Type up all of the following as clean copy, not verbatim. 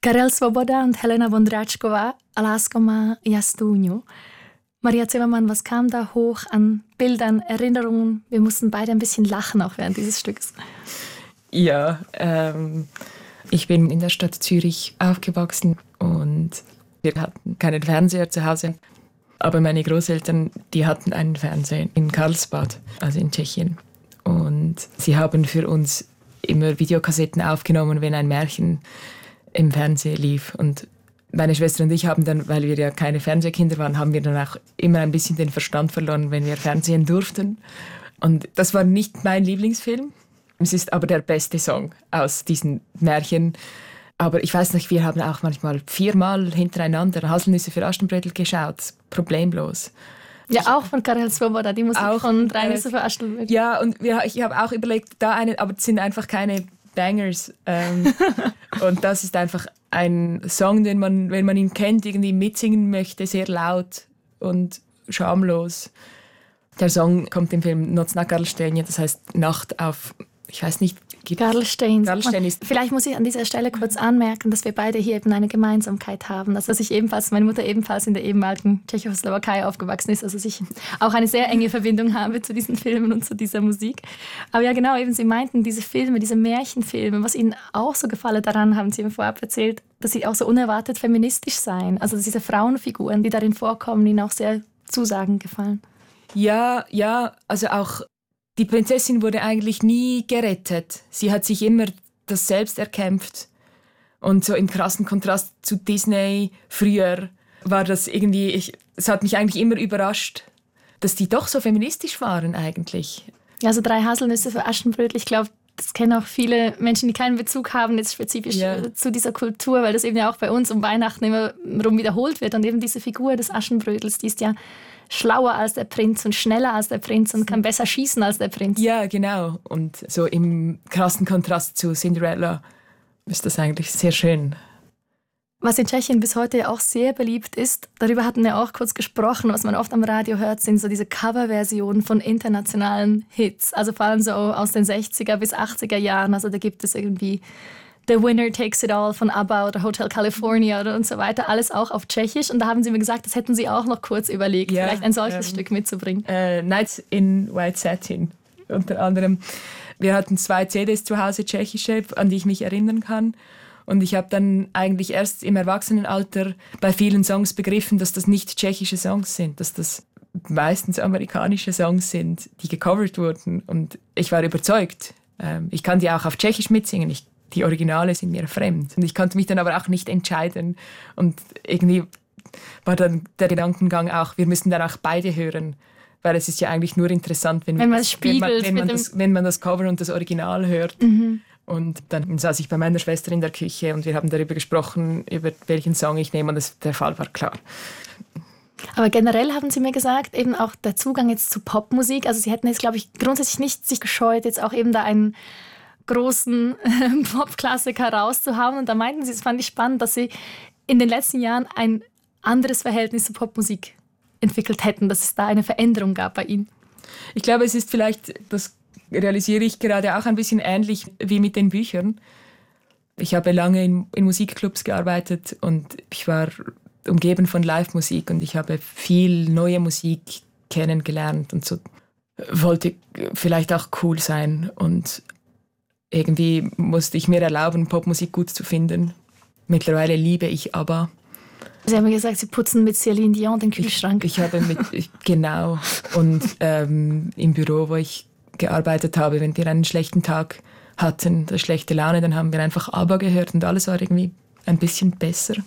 Karel Svoboda und Helena Vondráčková, Lásko má Jastunju. Maria Zimmermann, was kam da hoch an Bildern, Erinnerungen? Wir mussten beide ein bisschen lachen auch während dieses Stücks. Ja, ich bin in der Stadt Zürich aufgewachsen und wir hatten keinen Fernseher zu Hause. Aber meine Großeltern, die hatten einen Fernseher in Karlsbad, also in Tschechien. Und sie haben für uns immer Videokassetten aufgenommen, wenn ein Märchen im Fernsehen lief. Und meine Schwester und ich haben dann, weil wir ja keine Fernsehkinder waren, haben wir dann auch immer ein bisschen den Verstand verloren, wenn wir fernsehen durften. Und das war nicht mein Lieblingsfilm. Es ist aber der beste Song aus diesen Märchen. Aber ich weiß nicht, wir haben auch manchmal 4-mal hintereinander Haselnüsse für Aschenbrödel geschaut. Problemlos. Ja, auch von Karel Svoboda, die Musik auch von 3 Nüsse für Aschenbrödel. Ja, und ich habe auch überlegt, aber es sind einfach keine Bangers. Und das ist einfach ein Song, den man, wenn man ihn kennt, irgendwie mitsingen möchte, sehr laut und schamlos. Der Song kommt im Film Noc na Karlštejně, das heißt Nacht auf, ich weiß nicht, Karlštejn. Ist. Vielleicht muss ich an dieser Stelle kurz anmerken, dass wir beide hier eben eine Gemeinsamkeit haben. Dass meine Mutter ebenfalls in der ehemaligen Tschechoslowakei aufgewachsen ist. Also ich auch eine sehr enge Verbindung habe zu diesen Filmen und zu dieser Musik. Aber ja genau, eben Sie meinten, diese Filme, diese Märchenfilme, was Ihnen auch so gefallen daran, haben Sie mir vorab erzählt, dass sie auch so unerwartet feministisch seien. Also diese Frauenfiguren, die darin vorkommen, Ihnen auch sehr zusagend gefallen. Ja, also auch die Prinzessin wurde eigentlich nie gerettet. Sie hat sich immer das selbst erkämpft. Und so im krassen Kontrast zu Disney früher war das irgendwie, es hat mich eigentlich immer überrascht, dass die doch so feministisch waren eigentlich. Also 3 Haselnüsse für Aschenbrödel, ich glaube, das kennen auch viele Menschen, die keinen Bezug haben jetzt spezifisch zu dieser Kultur, weil das eben ja auch bei uns um Weihnachten immer rum wiederholt wird. Und eben diese Figur des Aschenbrödels, die ist ja schlauer als der Prinz und schneller als der Prinz und kann besser schießen als der Prinz. Ja, genau. Und so im krassen Kontrast zu Cinderella ist das eigentlich sehr schön. Was in Tschechien bis heute ja auch sehr beliebt ist, darüber hatten wir auch kurz gesprochen, was man oft am Radio hört, sind so diese Coverversionen von internationalen Hits. Also vor allem so aus den 60er bis 80er Jahren. Also da gibt es irgendwie The Winner Takes It All von ABBA oder Hotel California und so weiter. Alles auch auf Tschechisch. Und da haben Sie mir gesagt, das hätten Sie auch noch kurz überlegt, vielleicht ein solches Stück mitzubringen. Nights in White Satin unter anderem. Wir hatten 2 CDs zu Hause, tschechische, an die ich mich erinnern kann. Und ich habe dann eigentlich erst im Erwachsenenalter bei vielen Songs begriffen, dass das nicht tschechische Songs sind, dass das meistens amerikanische Songs sind, die gecovert wurden. Und ich war überzeugt. Ich kann die auch auf Tschechisch mitsingen. Die Originale sind mir fremd. Und ich konnte mich dann aber auch nicht entscheiden. Und irgendwie war dann der Gedankengang auch, wir müssen dann auch beide hören. Weil es ist ja eigentlich nur interessant, wenn man das Cover und das Original hört. Mhm. Und dann saß ich bei meiner Schwester in der Küche und wir haben darüber gesprochen, über welchen Song ich nehme. Und der Fall war klar. Aber generell haben Sie mir gesagt, eben auch der Zugang jetzt zu Popmusik. Also Sie hätten jetzt, glaube ich, grundsätzlich nicht sich gescheut, jetzt auch eben da einen großen Pop-Klassiker rauszuhauen. Und da meinten Sie, das fand ich spannend, dass Sie in den letzten Jahren ein anderes Verhältnis zur Popmusik entwickelt hätten, dass es da eine Veränderung gab bei Ihnen. Ich glaube, es ist vielleicht, das realisiere ich gerade auch ein bisschen ähnlich wie mit den Büchern. Ich habe lange in Musikclubs gearbeitet und ich war umgeben von Live-Musik und ich habe viel neue Musik kennengelernt und so wollte vielleicht auch cool sein und irgendwie musste ich mir erlauben, Popmusik gut zu finden. Mittlerweile liebe ich ABBA. Sie haben mir gesagt, Sie putzen mit Céline Dion den Kühlschrank. Genau. Und im Büro, wo ich gearbeitet habe, wenn wir einen schlechten Tag hatten, eine schlechte Laune, dann haben wir einfach ABBA gehört und alles war irgendwie ein bisschen besser.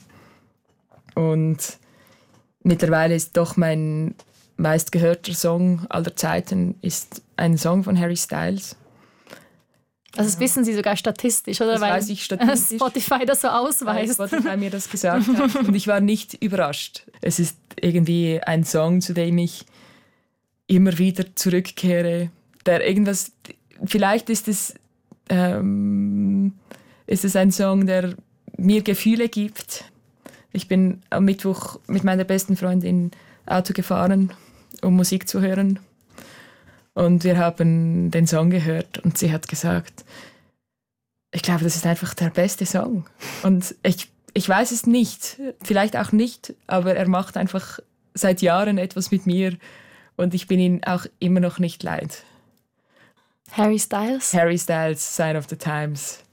Und mittlerweile ist doch mein meistgehörter Song aller Zeiten ist ein Song von Harry Styles. Also das wissen Sie sogar statistisch, oder? Das weiß ich statistisch. Spotify das so ausweist. Weil Spotify mir das gesagt hat. Und ich war nicht überrascht. Es ist irgendwie ein Song, zu dem ich immer wieder zurückkehre. Der irgendwas, vielleicht ist es ein Song, der mir Gefühle gibt. Ich bin am Mittwoch mit meiner besten Freundin Auto gefahren, um Musik zu hören. Und wir haben den Song gehört und sie hat gesagt, ich glaube, das ist einfach der beste Song. Und ich Ich weiß es nicht, vielleicht auch nicht, aber er macht einfach seit Jahren etwas mit mir und ich bin ihn auch immer noch nicht leid. Harry Styles? Harry Styles, Sign of the Times.